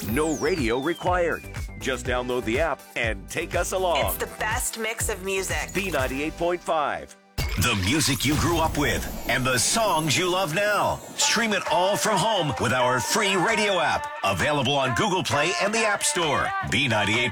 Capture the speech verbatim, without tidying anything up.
No radio required. Just download the app and take us along. It's the best mix of music. B ninety-eight point five. The music you grew up with and the songs you love now. Stream it all from home with our free radio app. Available on Google Play and the App Store. B ninety-eight